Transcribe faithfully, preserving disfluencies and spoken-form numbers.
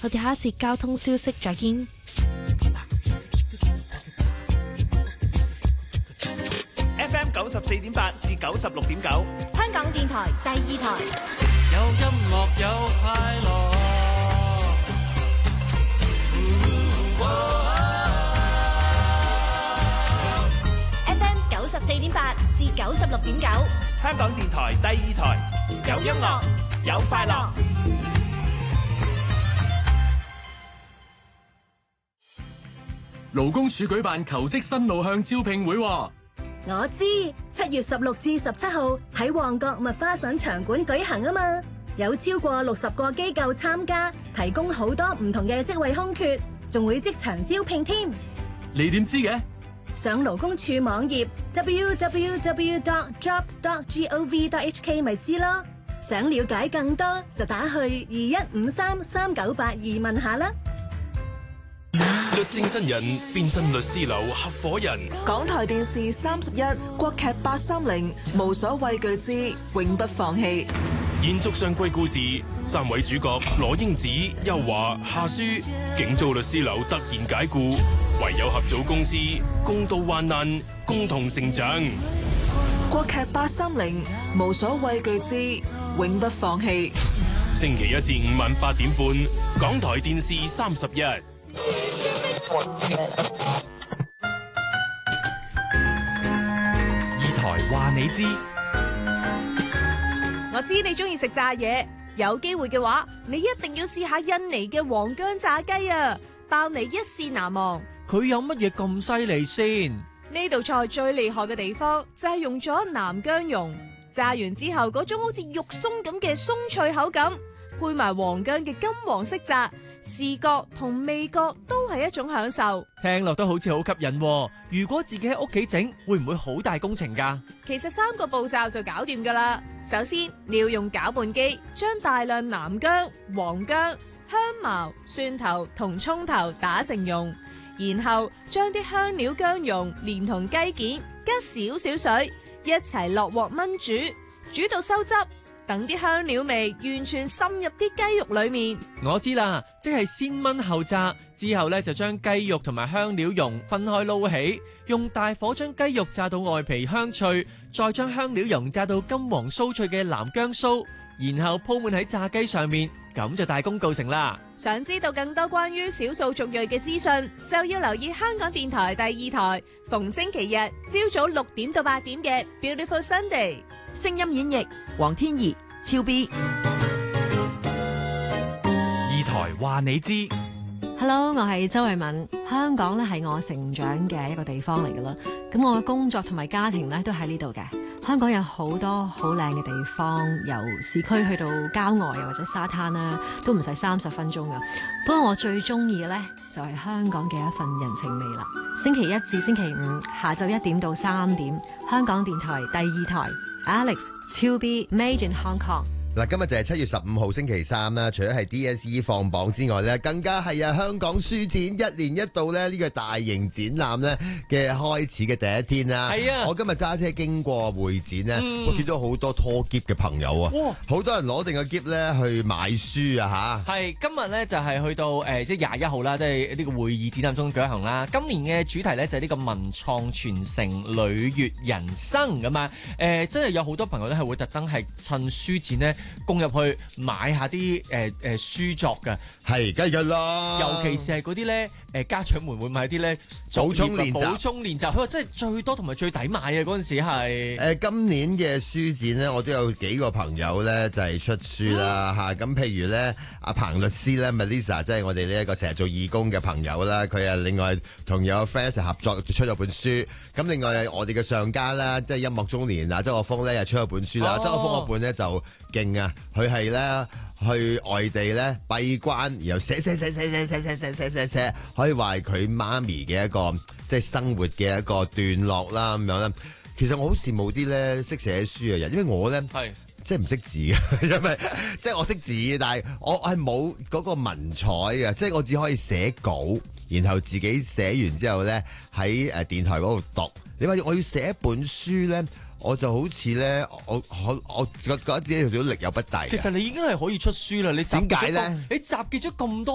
我哋下一節交通消息再見。 F M 九十四點八至九十六點九， 香港電台第二台。 有音樂有快樂。 F M 九十四點八至九十六點九， 香港電台第二台，有音樂有快樂。 勞工處舉辦求職新路向招聘會。 我知七月十六至十七號喺旺角麥花臣場館舉行啊嘛，有超過六十個機構參加，提供好多唔同嘅職位空缺，仲會即場招聘添。 你點知嘅？ 上勞工處網頁 double-u double-u double-u dot jobs dot gov dot h k 咪知咯。想了解更多就打去二一五三三九八二問下啦。 律政新人變身律師樓合夥人。 港台電視三十一國劇八三零無所畏懼之永不放棄。 延續上季故事，三位主角羅英子、邱華、夏書，竟遭律師樓突然解雇，唯有合組公司，共度患難，共同成長。 國劇八三零無所畏懼之永不放棄。 星期一至五晚八點半，港台電視三十一。 二台話你知， 我知你中意食炸嘢，有機會嘅話，你一定要試下印尼嘅黃薑炸雞啊，包你一試難忘。 佢有乜嘢咁犀利先？ 呢道菜最厲害嘅地方就係用咗南薑蓉，炸完之後嗰種好似肉鬆咁嘅鬆脆口感，配埋黃薑嘅金黃色澤，視覺同味覺都係一種享受。 聽落都好似好吸引喎。如果自己喺屋企整，會唔會好大工程㗎？ 其實三個步驟就搞掂㗎啦。首先，你要用攪拌機將大量南薑、黃薑、香茅、蒜頭同蔥頭打成蓉，然後將啲香料薑蓉連同雞件加少少水一齊落鑊炆煮，煮到收汁。等啲香料味完全滲入啲雞肉裏面。 我知啦，即係先炆後炸，之後咧就將雞肉同埋香料蓉分開撈起，用大火將雞肉炸到外皮香脆，再將香料蓉炸到金黃酥脆嘅南薑酥，然後鋪滿喺炸雞上面，咁就大功告成啦。 想知道更多關於少數族裔嘅資訊，就要留意香港電台第二台，逢星期日朝早六點到八點嘅 Beautiful Sunday， 聲音演繹黃天怡、超 B。 二台話你知。 Hello， 我係周慧敏。香港咧係我成長嘅一個地方嚟噶啦，咁我嘅工作同埋家庭咧都喺呢度嘅。香港有好多好靚嘅地方，由市區去到郊外又或者沙灘啦，都唔使三十分鐘噶。不過我最中意嘅咧就係香港嘅一份人情味啦。星期一至星期五下晝一點到三點，香港電台第二台 Alex 超 B Made in Hong Kong。 嗱，今日就係七月十五號星期三啦，除咗係 D S E 放榜之外咧，更加係啊香港書展一年一度咧呢個大型展覽咧嘅開始嘅第一天啦。係啊，我今日揸車經過會展咧，嗯、我見到好多拖篋嘅朋友啊，好多人攞定個篋咧去買書啊吓。係今日咧就係去到誒即係廿一號啦，即係呢個會議展覽中舉行啦。今年嘅主題咧就係呢個文創傳承履越人生咁啊。誒真係有好多朋友咧係會特登係趁書展咧，攻入去買下啲誒誒書作嘅， 係梗係啦。 尤其是係嗰啲咧誒家長們會買啲咧補充練習， 補充練習。佢話真係最多同埋最抵買嘅嗰陣時係誒今年嘅書展咧，我都有幾個朋友咧就係出書啦嚇。咁譬如咧阿彭律師咧 Melissa， 即係我哋呢一個成日做義工嘅朋友啦，佢啊另外同有 friend 一齊合作出咗本書。咁另外我哋嘅上家啦，即係音樂中年啊周國峰咧又出咗本書啦。周國峰嗰本咧就勁啊！佢係咧去外地咧閉關，然後寫寫寫寫寫寫寫寫寫寫寫，可以話係佢媽咪嘅一個即係生活嘅一個段落啦咁樣啦。其實我好羨慕啲咧識寫書嘅人，因為我咧係即係唔識字嘅，因為即係我識字，但係我我係冇嗰個文采嘅，即係我只可以寫稿，然後自己寫完之後咧喺誒電台嗰度讀。你話我要寫一本書咧？我就好似咧，我我我覺得自己條力有不逮。 其實你已經係可以出書啦，你點解咧？你集結咗咁多。